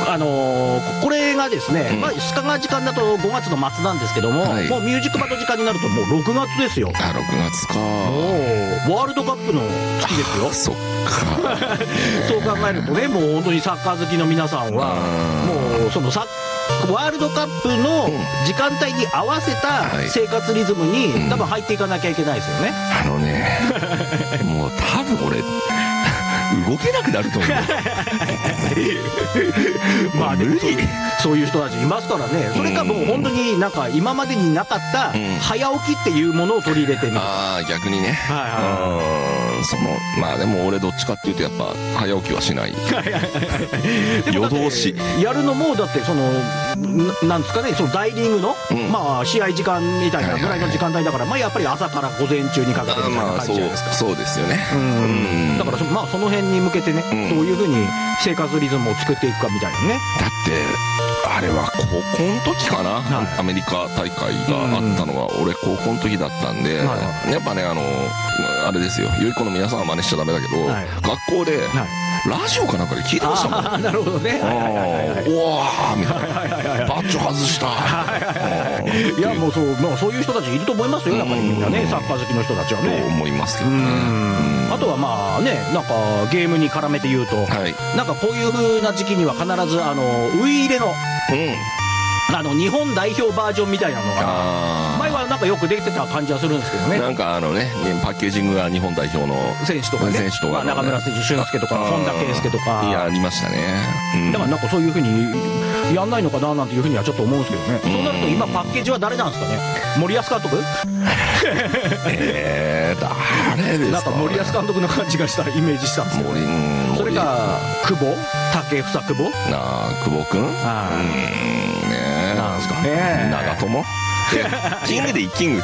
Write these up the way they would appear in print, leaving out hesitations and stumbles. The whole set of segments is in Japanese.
これがですね、スカが時間だと5月の末なんですけども、もうミュージックバンド時間になるともう6月ですよ。 6月か。 もうワールドカップの月ですよ。 そっか。 そう考えるとね、もう本当にサッカー好きの皆さんはもうそのワールドカップの時間帯に合わせた生活リズムに多分入っていかなきゃいけないですよね。 もう多分俺動けなくなると思う。 まあでもそういう人たちいますからね。それかもう本当になんか今までになかった早起きっていうものを取り入れてみる。 逆にね。まあでも俺どっちかっていうとやっぱ早起きはしない。夜通しやるのもだってそのなんですかね、その大リーグのまあ試合時間みたいなぐらいの時間帯だから、まあやっぱり朝から午前中にかけてみたいな感じじゃないですか。 そうですよね。 だからまあその辺に向けてね、どういうふうに生活リズムを作っていくかみたいなね。 だってあれは高校の時かな、アメリカ大会があったのは俺高校の時だったんで、やっぱねあれですよ、良い子の皆さんは真似しちゃダメだけど、学校でラジオかなんかで聞いてましたもん。 なるほどね。 おわーみたいな、バッジ外した。 いやもうそういう人たちいると思いますよ、やっぱりみんなね、サッカー好きの人たちはね。 思いますけどね。 あとはまあね、なんかゲームに絡めて言うと、なんかこういう風な時期には必ずウイイレの日本代表バージョンみたいなのが前はなんかよくできてた感じはするんですけどね。 なんかパッケージングが日本代表の選手とかね、中村選手、俊介とか本田圭佑とかありましたね。 だからなんかそういう風にやんないのかななんていう風にはちょっと思うんですけどね。そうなると今パッケージは誰なんですかね。森保監督誰ですか。 なんか森保監督の感じがしたイメージしたんですよ。それか久保建英久保くんなんですかね。 長友キングでいい、キング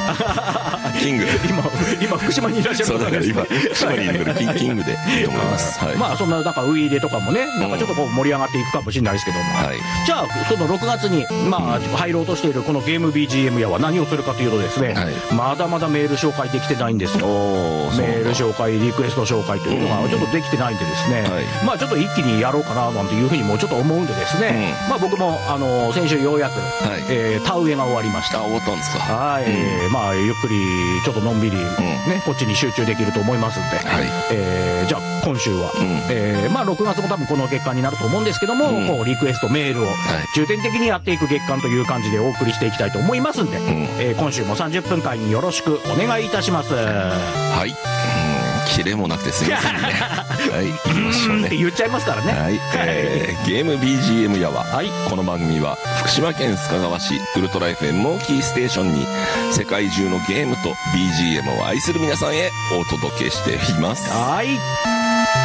今福島にいらっしゃる方です。 今福島にいるからキングでいいと思います。 まあそんななんかウイイレとかもね、なんかちょっとこう盛り上がっていくかもしれないですけども、じゃあその6月にまあ入ろうとしているこのゲーム BGM やは何をするかというとですね、まだまだメール紹介できてないんですよ。メール紹介、リクエスト紹介というのがちょっとできてないんでですね、まあちょっと一気にやろうかななんていうふうにもちょっと思うんでですね、まあ僕も先週ようやく田植えが終わりました。 終わったんですか。 まあゆっくりちょっとのんびりね、こっちに集中できると思いますんで、じゃあ今週はまあ6月も多分この月間になると思うんですけども、こうリクエストメールを重点的にやっていく月間という感じでお送りしていきたいと思いますんで、今週も30分間よろしくお願いいたします。 キレもなくてすみませんね。行きましょうね。 って言っちゃいますからね。 ゲーム BGM やは、この番組は福島県須賀川市ウルトラ FM をキーステーションに世界中のゲームと BGM を愛する皆さんへお届けしています。